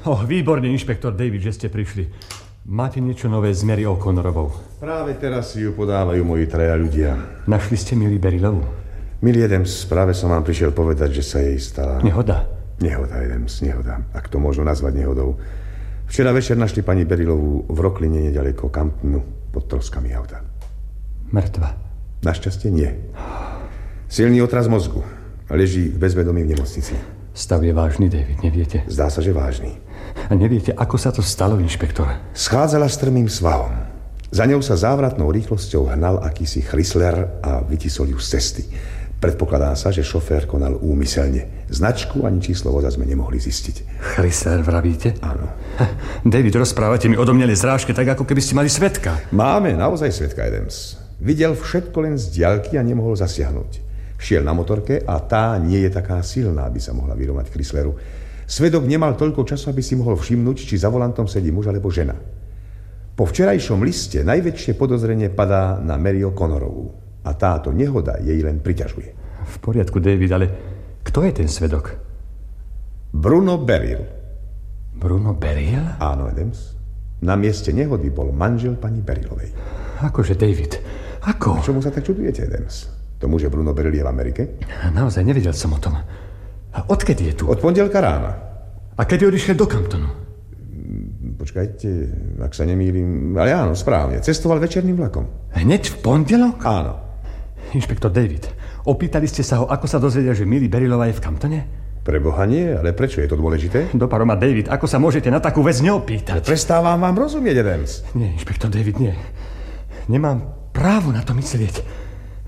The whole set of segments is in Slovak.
Výborne, inšpektor David, že ste prišli. Máte niečo nové z Mary O'Connorovou? Práve teraz si ju podávajú moji traja ľudia. Našli ste Milly Berilovú? Milly Adams, práve som vám prišiel povedať, že sa jej stala... Nehoda? Nehoda, Adams, nehoda. Ak to možno nazvať nehodou. Včera večer našli pani Berilovú v Rockline nedaleko Camptonu pod troskami auta. Mŕtva? Našťastie nie. Silný otras mozgu. Leží v bezvedomí v nemocnici. Stav je vážny, David, neviete? Zdá sa, že vážny. A neviete, ako sa to stalo, inšpektor? Schádzala strmým svahom. Za ňou sa závratnou rýchlosťou hnal akýsi Chrysler a vytisol ju z cesty. Predpokladá sa, že šofér konal úmyselne. Značku ani číslo voza sme nemohli zistiť. Chrysler, vravíte? Áno. David, rozprávate mi o domnelej zrážke tak, ako keby ste mali svedka. Máme naozaj svedka, Adams. Videl všetko len z diaľky a nemohol zasiahnuť. Šiel na motorke a tá nie je taká silná, aby sa mohla vyrovnať Chrysleru. Svedok nemal toľko času, aby si mohol všimnúť, či za volantom sedí muž alebo žena. Po včerajšom liste najväčšie podozrenie padá na Mary O'Connorovú. A táto nehoda jej len priťažuje. V poriadku, David, ale kto je ten svedok? Bruno Beryl. Bruno Beryl? Áno, Adams. Na mieste nehody bol manžel pani Berylovej. Akože, David? Ako? Čomu sa tak čudujete, Adams? Tomu, že Bruno Beryl je v Amerike? Naozaj nevedel som o tom. A odkedy je tu? Od pondelka rána. A kedy odišiel do Camptonu? Počkajte, ak sa nemýlim... Ale áno, správne. Cestoval večerným vlakom. Hneď v pondelok? Áno. Inšpektor David, opýtali ste sa ho, ako sa dozvedel, že Milly Berilová je v Camptone? Preboha nie, ale prečo je to dôležité? Do paroma, David, ako sa môžete na takú vec neopýtať? Prestávam vám rozumieť, Adams. Nie, inšpektor David, nie. Nemám právo na to myslieť.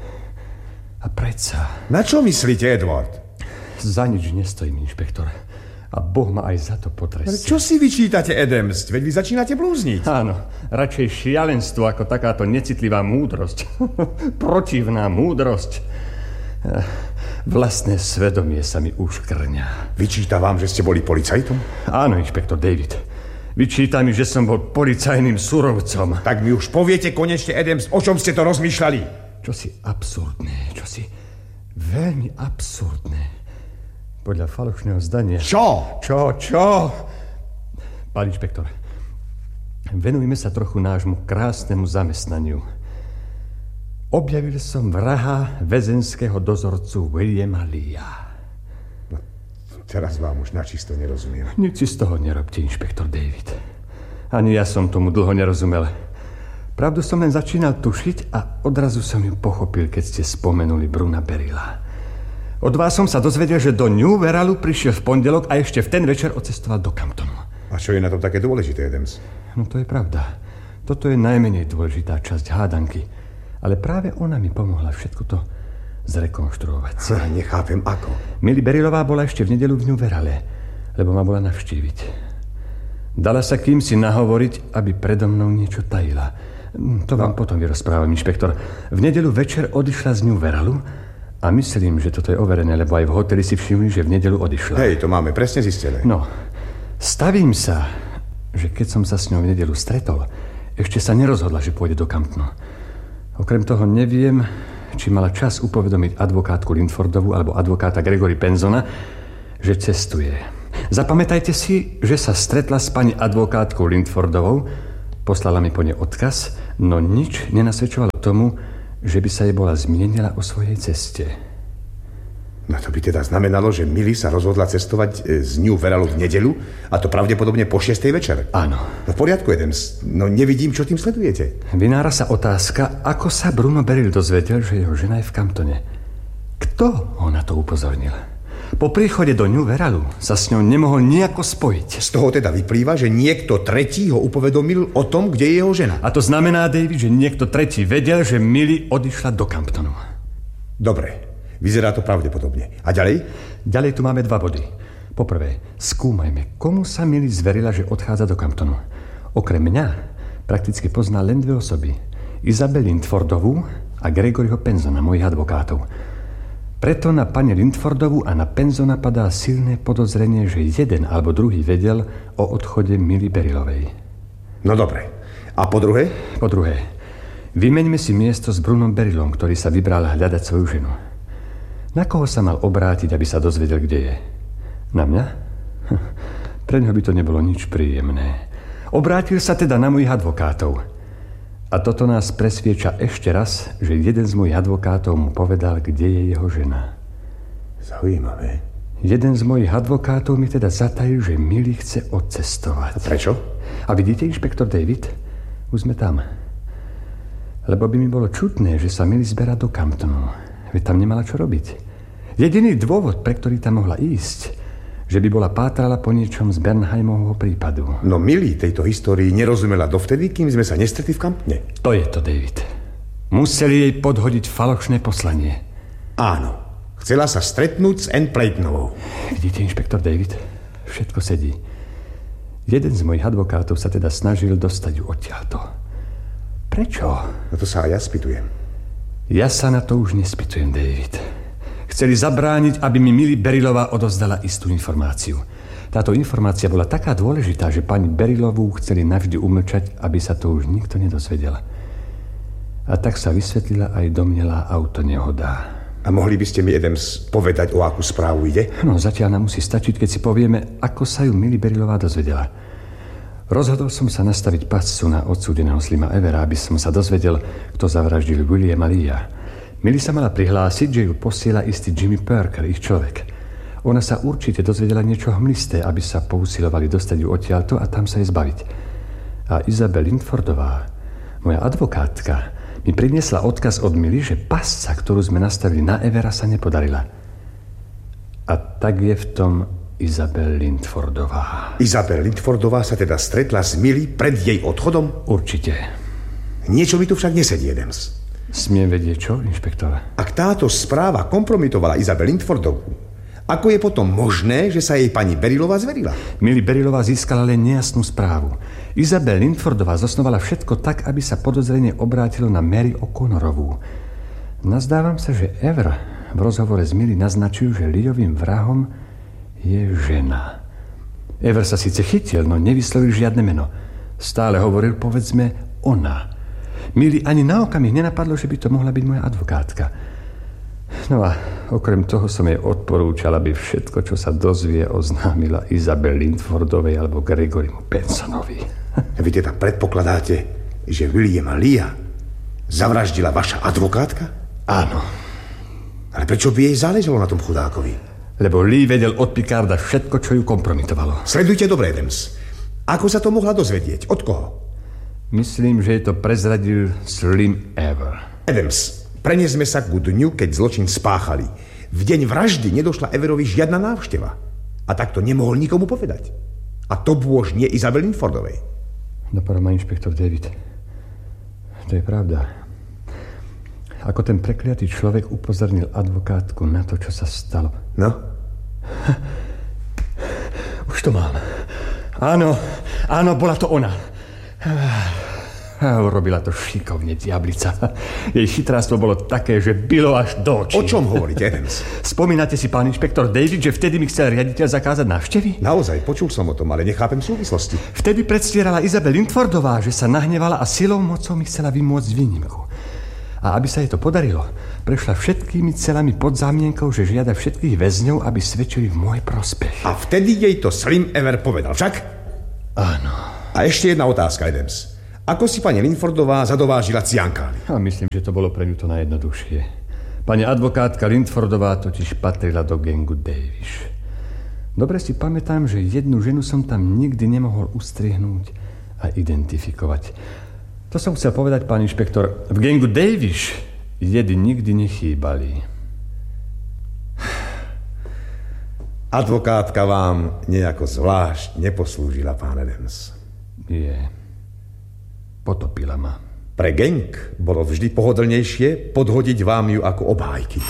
A predsa... Na čo myslíte, Edward? Za nič nestojím, inšpektor. A Boh ma aj za to potrestie. Ale čo si vyčítate, Adams? Veď vy začínate blúzniť. Áno, radšej šialenstvo ako takáto necitlivá múdrosť. Protivná múdrosť. Vlastné svedomie sa mi uškrňa. Vyčíta vám, že ste boli policajtom? Áno, inšpektor David. Vyčíta mi, že som bol policajným surovcom. Tak mi už poviete konečne, Adams, o čom ste to rozmýšľali? Čosi absurdné, čosi veľmi absurdné. Podľa falošného zdania. Čo? Pán inšpektor, venujme sa trochu nášmu krásnemu zamestnaniu. Objavil som vraha väzenského dozorcu Williama Leea. No, teraz vám už načisto nerozumiem. Nič si z toho nerobte, inšpektor David. Ani ja som tomu dlho nerozumel. Pravdu som len začínal tušiť a odrazu som ju pochopil, keď ste spomenuli Bruna Beryla. Od vás som sa dozvedel, že do New Veralu prišiel v pondelok a ešte v ten večer odcestoval do Camptonu. A čo je na tom také dôležité, Adams? No to je pravda. Toto je najmenej dôležitá časť hádanky. Ale práve ona mi pomohla všetko to zrekonštruovať. Nechápem ako. Milly Berilová bola ešte v nedeľu v New Verale, lebo ma bola navštíviť. Dala sa kýmsi nahovoriť, aby predo mnou niečo tajila. To vám potom vyrozprávam, inšpektor. V nedeľu večer odišla z New Veralu a myslím, že toto je overené, lebo aj v hoteli si všimli, že v nedeľu odišla. Hej, to máme presne zistené. No, stavím sa, že keď som sa s ňou v nedeľu stretol, ešte sa nerozhodla, že pôjde do Camptonu. Okrem toho neviem, či mala čas upovedomiť advokátku Linfordovú alebo advokáta Gregory Penzona, že cestuje. Zapamätajte si, že sa stretla s pani advokátkou Linfordovou, poslala mi po nej odkaz, no nič nenasvedčovalo tomu, že by sa jej bola zmienila o svojej ceste. No to by teda znamenalo, že Milly sa rozhodla cestovať z New Veralu v nedeľu a to pravdepodobne po 6. večer. Áno. No v poriadku, Adams. No nevidím, čo tým sledujete. Vynára sa otázka, ako sa Bruno Beryl dozvedel, že jeho žena je v Camptone. Kto ho na to upozornil? Po príchode do New Veralu sa s ňou nemohol nejako spojiť. Z toho teda vyplýva, že niekto tretí ho upovedomil o tom, kde je jeho žena. A to znamená, David, že niekto tretí vedel, že Milly odišla do Camptonu. Dobre, vyzerá to pravdepodobne. A ďalej? Ďalej tu máme 2 body. Poprvé, skúmajme, komu sa Milly zverila, že odchádza do Camptonu. Okrem mňa prakticky pozná len 2 osoby. Isabel Linfordovú a Gregoryho Penzona, mojich advokátov. Preto na pani Linfordovú a na Penzona padá silné podozrenie, že jeden alebo druhý vedel o odchode Milly Berilovej. No dobre. A po druhé? Po druhé, vymeňme si miesto s Brunom Berylom, ktorý sa vybral hľadať svoju ženu. Na koho sa mal obrátiť, aby sa dozvedel, kde je? Na mňa? Preňho by to nebolo nič príjemné. Obrátil sa teda na mojich advokátov. A toto nás presvieča ešte raz, že jeden z mojich advokátov mu povedal, kde je jeho žena. Zaujímavé. Jeden z mojich advokátov mi teda zatajil, že Millie chce odcestovať. A prečo? A vidíte, inšpektor David? Už sme tam. Lebo by mi bolo čudné, že sa Millie zberá do Camptonu. Veď tam nemala čo robiť. Jediný dôvod, pre ktorý tam mohla ísť, že by bola pátrala po niečom z Bernheimovho prípadu. No Millie tejto histórii nerozumela dovtedy, kým sme sa nestretli v Camptone. To je to, David. Museli jej podhodiť falošné poslanie. Áno. Chcela sa stretnúť s Anne Playtonovou. Vidíte, inšpektor David? Všetko sedí. Jeden z mojich advokátov sa teda snažil dostať ju odtiaľto. Prečo? No to sa aj ja spýtujem. Ja sa na to už nespýtujem, David. Chceli zabrániť, aby mi Millie Berrylová odovzdala istú informáciu. Táto informácia bola taká dôležitá, že pani Berrylovú chceli navždy umlčať, aby sa to už nikto nedozvedel. A tak sa vysvetlila aj domnelá autonehoda. A mohli by ste mi, Adams, povedať, o akú správu ide? No, zatiaľ nám musí stačiť, keď si povieme, ako sa ju Millie Berrylová dozvedela. Rozhodol som sa nastaviť pascu na odsúdeného Slima Evera, aby som sa dozvedel, kto zavraždil Williama Leea. Millie sa mala prihlásiť, že ju posiela istý Jimmy Perker, ich človek. Ona sa určite dozvedela niečo hmlisté, aby sa pousilovali dostať ju odtiaľto a tam sa jej zbaviť. A Isabel Linfordová, moja advokátka, mi priniesla odkaz od Millie, že pasca, ktorú sme nastavili na Evera, sa nepodarila. A tak je v tom Isabel Linfordová. Isabel Linfordová sa teda stretla s Millie pred jej odchodom? Určite. Niečo mi tu však nesedí, Adams. Smiem vedieť čo, inšpektor? Ak táto správa kompromitovala Isabel Linfordovú, ako je potom možné, že sa jej pani Berrylová zverila? Millie Berrylová získala len nejasnú správu. Isabel Linfordová zosnovala všetko tak, aby sa podozrenie obrátilo na Mary O'Connorovú. Nazdávam sa, že Ever v rozhovore s Millie naznačil, že Leeovým vrahom je žena. Ever sa síce chytil, no nevyslovil žiadne meno. Stále hovoril, povedzme, ona. Millie ani na okamih nenapadlo, že by to mohla byť moja advokátka. No a okrem toho som jej odporúčal, aby všetko, čo sa dozvie, oznámila Isabel Linfordovej alebo Gregorymu Bensonovi. Vy teda predpokladáte, že Williama Leea zavraždila vaša advokátka? Áno. Ale prečo by jej záležalo na tom chudákovi? Lebo Lee vedel od Picarda všetko, čo ju kompromitovalo. Sledujte dobre, Adams. Ako sa to mohla dozvedieť? Od koho? Myslím, že je to prezradil Slim Ever. Adams, preniesme sa k dňu, keď zločin spáchali. V deň vraždy nedošla Everovi žiadna návšteva. A tak to nemohol nikomu povedať. A to bôž nie Isabel Linfordovej. Napadol ma inšpektor David. To je pravda. Ako ten prekliatý človek upozornil advokátku na to, čo sa stalo. No? Už to mám. Áno, bola to ona. Urobila to šikovne, diablica. Jej chytráctvo bolo také, že bylo až do očí. O čom hovoríte, Adams? Spomínate si, pán inšpektor David, že vtedy mi chcel riaditeľ zakázať návštevy? Naozaj, počul som o tom, ale nechápem súvislosti. Vtedy predstierala Isabel Linfordová, že sa nahnevala a silou mocou mi chcela vymôcť výnimku. A aby sa jej to podarilo, prešla všetkými celami pod zámienkou, že žiada všetkých väzňov, aby svedčili v môj prospech. A vtedy jej to Slim Ever povedal, však? Áno. A ešte jedna otázka, Adams. Ako si pani Linfordová zadovážila ciankály? A myslím, že to bolo pre ňu to najjednoduchšie. Pani advokátka Linfordová totiž patrila do gangu Davies. Dobre si pamätám, že jednu ženu som tam nikdy nemohol ustrihnúť a identifikovať. To som chcel povedať, pán inšpektor. V gangu Davies jedy nikdy nechýbali. Advokátka vám nejako zvlášť neposlúžila, pán Adams. Potopila ma. Pre gang bolo vždy pohodlnejšie podhodiť vám ju ako obhájky.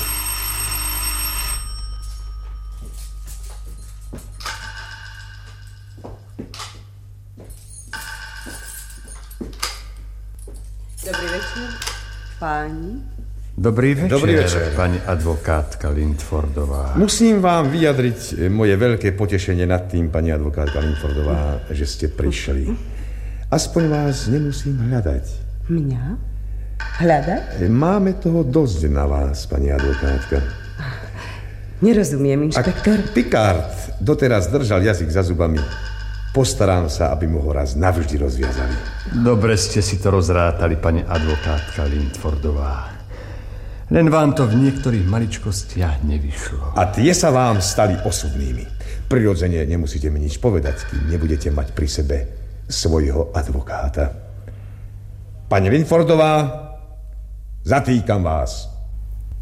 Dobrý večer, páni. Dobrý večer, Dobrý večer, pani advokátka Linfordová. Musím vám vyjadriť moje veľké potešenie nad tým, pani advokátka Linfordová, že ste prišli. Aspoň vás nemusím hľadať. Mňa? Hľadať? Máme toho dosť na vás, pani advokátka. Nerozumiem, inšpektor. Ak Picard doteraz držal jazyk za zubami, Postarám sa, aby mu ho raz navždy rozviazali. Dobre ste si to rozrátali, pani advokátka Lindfordová. Len vám to v niektorých maličkostiach nevyšlo. A tie sa vám stali osudnými. Prirodzene nemusíte mi nič povedať, kým nebudete mať pri sebe svojho advokáta. Pani Lindfordová, zatýkam vás.